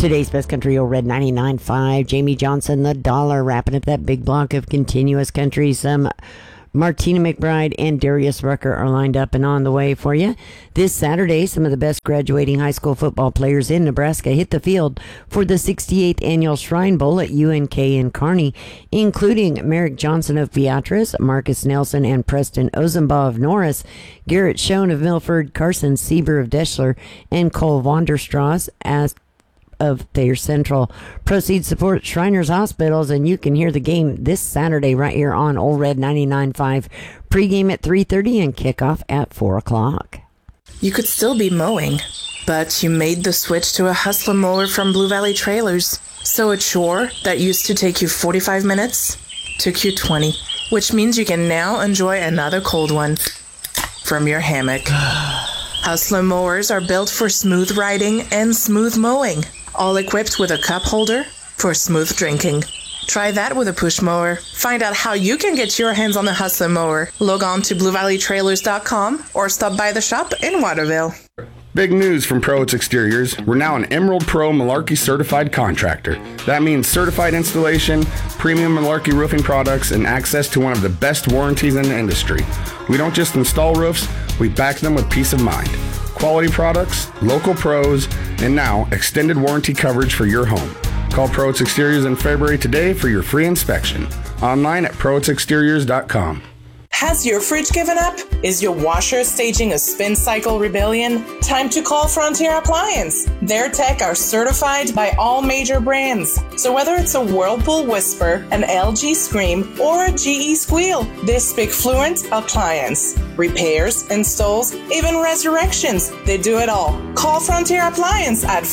Today's Best Country Old Red 99.5. Jamie Johnson, The Dollar, wrapping up that big block of continuous country. Some Martina McBride and Darius Rucker are lined up and on the way for you. This Saturday, some of the best graduating high school football players in Nebraska hit the field for the 68th Annual Shrine Bowl at UNK in Kearney, including Merrick Johnson of Beatrice, Marcus Nelson and Preston Ozenbaugh of Norris, Garrett Schoen of Milford, Carson Sieber of Deschler, and Cole Vonderstrass as of Thayer Central. Proceeds support Shriners Hospitals, and you can hear the game this Saturday right here on Old Red 99.5. Pregame at 3:30 and kickoff at 4 o'clock. You could still be mowing, but you made the switch to a Hustler mower from Blue Valley Trailers. So a chore that used to take you 45 minutes took you 20, which means you can now enjoy another cold one from your hammock. Hustler mowers are built for smooth riding and smooth mowing, all equipped with a cup holder for smooth drinking. Try that with a push mower. Find out how you can get your hands on the Hustler mower. Log on to BlueValleyTrailers.com or stop by the shop in Waterville. Big news from Pro Exteriors. We're now an Emerald Pro Malarkey certified contractor. That means certified installation, premium Malarkey roofing products, and access to one of the best warranties in the industry. We don't just install roofs, we back them with peace of mind. Quality products, local pros, and now extended warranty coverage for your home. Call Proates Exteriors in February today for your free inspection. Online at ProatesExteriors.com. Has your fridge given up? Is your washer staging a spin cycle rebellion? Time to call Frontier Appliance. Their tech are certified by all major brands. So whether it's a Whirlpool Whisper, an LG Scream, or a GE Squeal, they speak fluent appliance. Repairs, installs, even resurrections. They do it all. Call Frontier Appliance at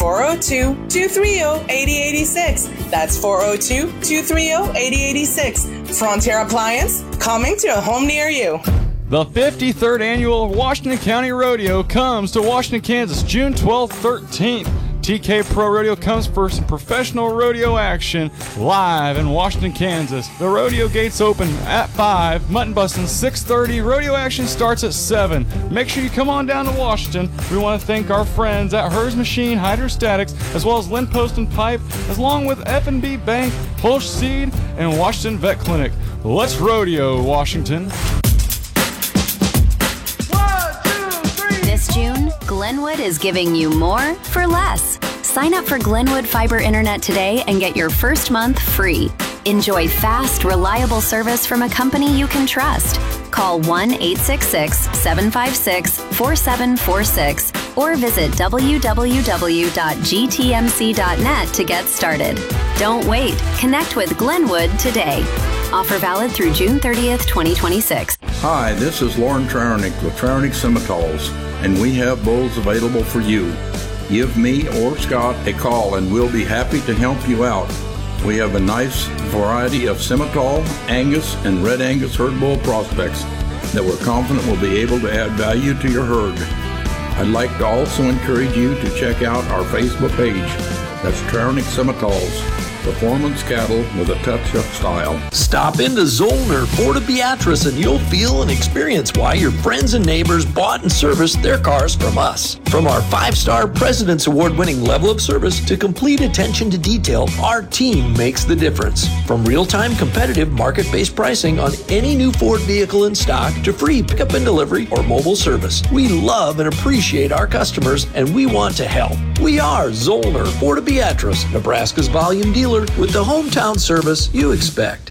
402-230-8086. That's 402-230-8086. Frontier Appliance, coming to a home near you. The 53rd Annual Washington County Rodeo comes to Washington, Kansas, June 12th, 13th. TK Pro Rodeo comes for some professional rodeo action live in Washington, Kansas. The rodeo gates open at 5, mutton busting 6:30. Rodeo action starts at 7. Make sure you come on down to Washington. We want to thank our friends at Hers Machine Hydrostatics, as well as Lynn Post and Pipe, along with F&B Bank, Hulsh Seed, and Washington Vet Clinic. Let's rodeo, Washington. This June, Glenwood is giving you more for less. Sign up for Glenwood Fiber Internet today and get your first month free. Enjoy fast, reliable service from a company you can trust. Call 1-866-756-4746 or visit www.gtmc.net to get started. Don't wait. Connect with Glenwood today. Offer valid through June 30th, 2026. Hi, this is Lauren Trauernick with Trauernick Simmentals, and we have bulls available for you. Give me or Scott a call and we'll be happy to help you out. We have a nice variety of Simmental, Angus, and Red Angus herd bull prospects that we're confident will be able to add value to your herd. I'd like to also encourage you to check out our Facebook page. That's Trauernick Simmentals. Performance cattle with a touch of style. Stop into Zollner, Ford of Beatrice, and you'll feel and experience why your friends and neighbors bought and serviced their cars from us. From our 5-star President's Award-winning level of service to complete attention to detail, our team makes the difference. From real-time competitive market-based pricing on any new Ford vehicle in stock to free pickup and delivery or mobile service, we love and appreciate our customers, and we want to help. We are Zollner, Ford of Beatrice, Nebraska's volume dealer with the hometown service you expect.